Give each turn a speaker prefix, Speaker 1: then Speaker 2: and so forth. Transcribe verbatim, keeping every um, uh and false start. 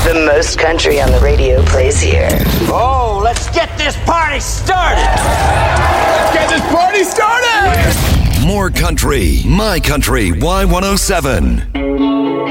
Speaker 1: The most country on the radio plays here.
Speaker 2: Oh, let's get this party started!
Speaker 3: Let's get this party started!
Speaker 4: More country, My Country Y one oh seven.